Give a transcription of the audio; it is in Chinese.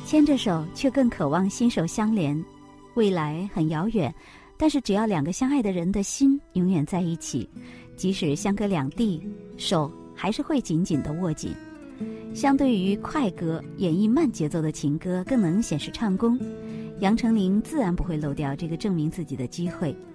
牵着手却更渴望心手相连。未来很遥远，但是只要两个相爱的人的心永远在一起，即使相隔两地，手还是会紧紧地握紧。相对于快歌，演绎慢节奏的情歌更能显示唱功。杨丞琳自然不会漏掉这个证明自己的机会。